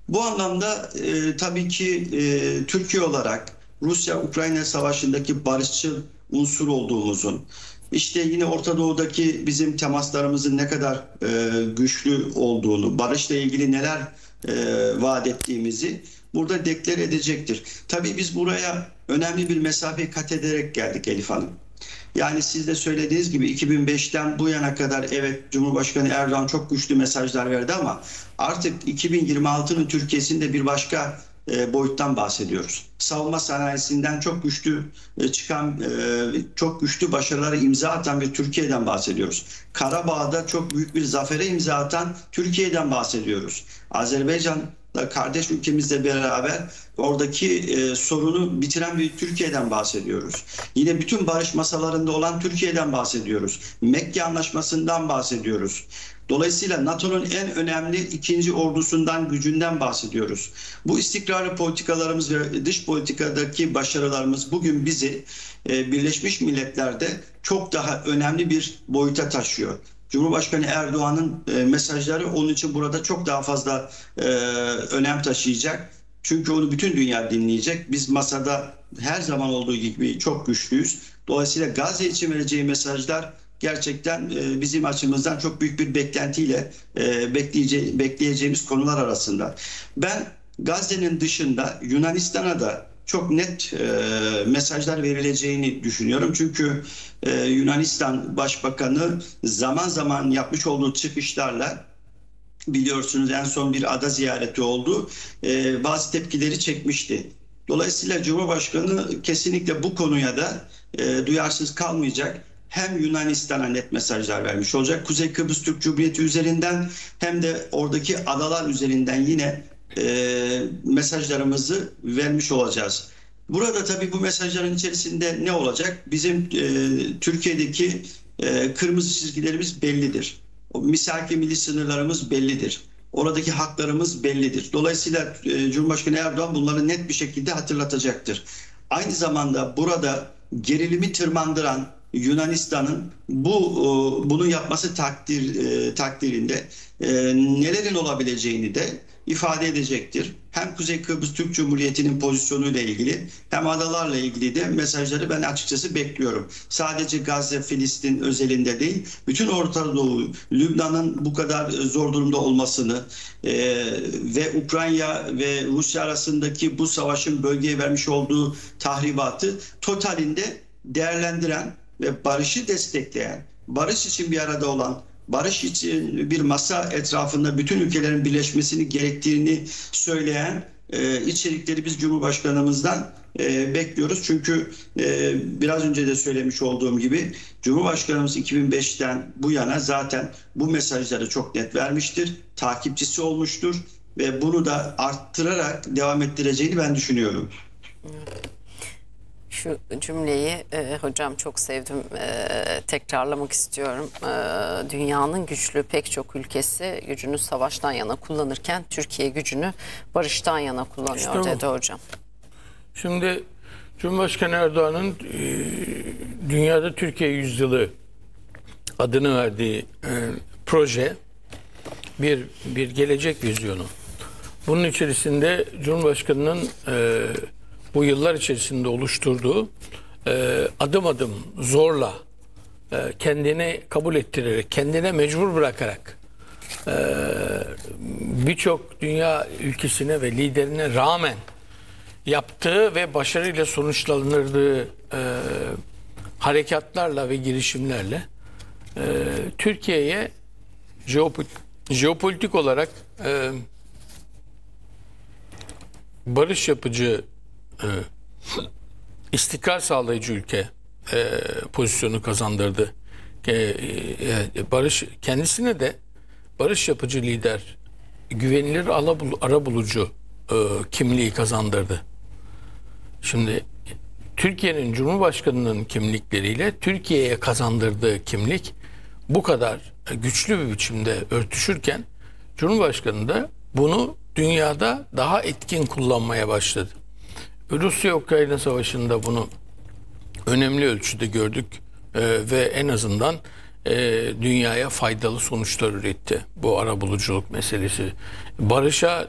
Bu anlamda tabii ki Türkiye olarak Rusya-Ukrayna savaşındaki barışçıl unsur olduğumuzun, işte yine Orta Doğu'daki bizim temaslarımızın ne kadar güçlü olduğunu, barışla ilgili neler vaat ettiğimizi burada deklar edecektir. Tabii biz buraya önemli bir mesafe kat ederek geldik Elif Hanım. Yani siz de söylediğiniz gibi 2005'ten bu yana kadar evet Cumhurbaşkanı Erdoğan çok güçlü mesajlar verdi ama artık 2026'nın Türkiye'sinde bir başka boyuttan bahsediyoruz. Savunma sanayisinden çok güçlü çıkan, çok güçlü başarılara imza atan bir Türkiye'den bahsediyoruz. Karabağ'da çok büyük bir zafere imza atan Türkiye'den bahsediyoruz. Azerbaycan'la kardeş ülkemizle beraber oradaki sorunu bitiren bir Türkiye'den bahsediyoruz. Yine bütün barış masalarında olan Türkiye'den bahsediyoruz. Mekke Anlaşması'ndan bahsediyoruz. Dolayısıyla NATO'nun en önemli ikinci ordusundan, gücünden bahsediyoruz. Bu istikrarlı politikalarımız ve dış politikadaki başarılarımız bugün bizi Birleşmiş Milletler'de çok daha önemli bir boyuta taşıyor. Cumhurbaşkanı Erdoğan'ın mesajları onun için burada çok daha fazla önem taşıyacak. Çünkü onu bütün dünya dinleyecek. Biz masada her zaman olduğu gibi çok güçlüyüz. Dolayısıyla Gazze için vereceği mesajlar gerçekten bizim açımızdan çok büyük bir beklentiyle bekleyeceğimiz konular arasında. Ben Gazze'nin dışında Yunanistan'a da çok net mesajlar verileceğini düşünüyorum. Çünkü Yunanistan Başbakanı zaman zaman yapmış olduğu çıkışlarla biliyorsunuz en son bir ada ziyareti oldu. Bazı tepkileri çekmişti. Dolayısıyla Cumhurbaşkanı kesinlikle bu konuya da duyarsız kalmayacak. Hem Yunanistan'a net mesajlar vermiş olacak. Kuzey Kıbrıs Türk Cumhuriyeti üzerinden hem de oradaki adalar üzerinden yine mesajlarımızı vermiş olacağız. Burada tabii bu mesajların içerisinde ne olacak? Bizim Türkiye'deki kırmızı çizgilerimiz bellidir. O misaki milli sınırlarımız bellidir. Oradaki haklarımız bellidir. Dolayısıyla Cumhurbaşkanı Erdoğan bunları net bir şekilde hatırlatacaktır. Aynı zamanda burada gerilimi tırmandıran Yunanistan'ın bunu yapması takdirinde nelerin olabileceğini de ifade edecektir. Hem Kuzey Kıbrıs Türk Cumhuriyeti'nin pozisyonuyla ilgili hem adalarla ilgili de mesajları ben açıkçası bekliyorum. Sadece Gazze, Filistin özelinde değil, bütün Orta Doğu, Lübnan'ın bu kadar zor durumda olmasını ve Ukrayna ve Rusya arasındaki bu savaşın bölgeye vermiş olduğu tahribatı totalinde değerlendiren ve barışı destekleyen, barış için bir arada olan, barış için bir masa etrafında bütün ülkelerin birleşmesini gerektiğini söyleyen içerikleri biz Cumhurbaşkanımızdan bekliyoruz. Çünkü biraz önce de söylemiş olduğum gibi Cumhurbaşkanımız 2005'ten bu yana zaten bu mesajları çok net vermiştir. Takipçisi olmuştur ve bunu da arttırarak devam ettireceğini ben düşünüyorum. Şu cümleyi hocam çok sevdim, tekrarlamak istiyorum. Dünyanın güçlü pek çok ülkesi gücünü savaştan yana kullanırken Türkiye gücünü barıştan yana kullanıyor dedi hocam. Şimdi Cumhurbaşkanı Erdoğan'ın dünyada Türkiye yüzyılı adını verdiği proje bir gelecek vizyonu. Bunun içerisinde Cumhurbaşkanı'nın bu yıllar içerisinde oluşturduğu adım adım zorla kendini kabul ettirerek, kendine mecbur bırakarak birçok dünya ülkesine ve liderine rağmen yaptığı ve başarıyla sonuçlandırdığı harekatlarla ve girişimlerle Türkiye'ye jeopolitik olarak barış yapıcı, istikrar sağlayıcı ülke pozisyonu kazandırdı. Barış kendisine de barış yapıcı lider, güvenilir arabulucu kimliği kazandırdı. Şimdi Türkiye'nin Cumhurbaşkanı'nın kimlikleriyle Türkiye'ye kazandırdığı kimlik bu kadar güçlü bir biçimde örtüşürken Cumhurbaşkanı da bunu dünyada daha etkin kullanmaya başladı. Rusya-Ukrayna Savaşı'nda bunu önemli ölçüde gördük ve en azından dünyaya faydalı sonuçlar üretti bu arabuluculuk meselesi. Barışa